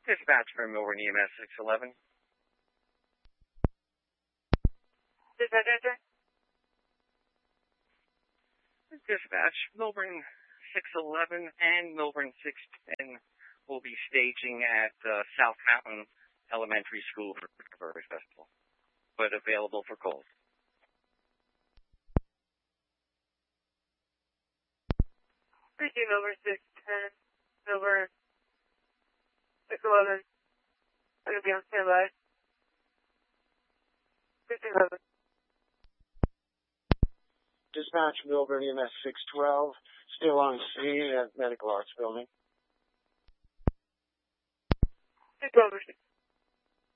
Dispatch for Milburn EMS 611. Dispatch answer. Dispatch, Milburn 611 and Milburn 610 will be staging at South Mountain Elementary School for the Contemporary Festival, but available for calls. Appreciate Milburn 610, Milburn 611. I'm going to be on standby. 611. Dispatch, Milburn EMS 612, still on scene at Medical Arts Building. 612.